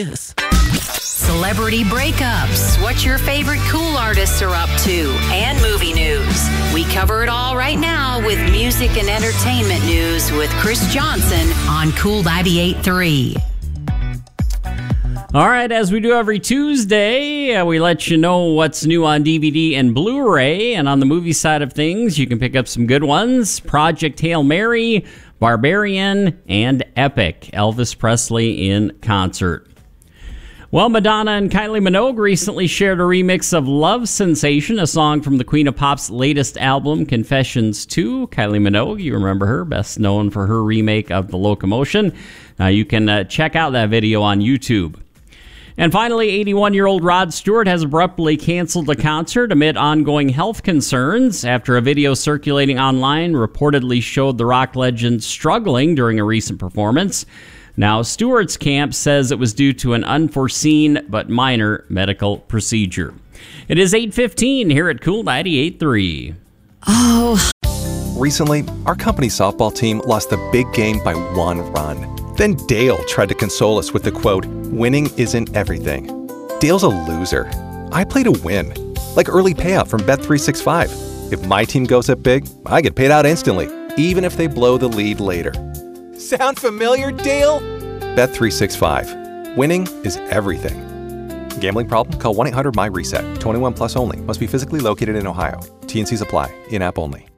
Celebrity breakups, what your favorite cool artists are up to, and movie news. We cover it all right now with music and entertainment news with Chris Johnson on Cool 98.3. All right, as we do every Tuesday, we let you know what's new on DVD and Blu-ray. And on the movie side of things, you can pick up some good ones. Project Hail Mary, Barbarian, and Epic, Elvis Presley in concert. Well, Madonna and Kylie Minogue recently shared a remix of Love Sensation, a song from the Queen of Pop's latest album, Confessions 2. Kylie Minogue, you remember her, best known for her remake of The Locomotion. Now you can check out that video on YouTube. And finally, 81-year-old Rod Stewart has abruptly canceled a concert amid ongoing health concerns after a video circulating online reportedly showed the rock legend struggling during a recent performance. Now, Stewart's camp says it was due to an unforeseen but minor medical procedure. It is 8:15 here at Cool 98.3. Recently, our company's softball team lost the big game by 1 run. Then Dale tried to console us with the quote, "Winning isn't everything." Dale's a loser. I play to win, like early payout from Bet365. If my team goes up big, I get paid out instantly, even if they blow the lead later. Sound familiar, Dale? Bet365. Winning is everything. Gambling problem? Call 1-800-MY-RESET. 21 plus only. Must be physically located in Ohio. T&Cs apply. In-app only.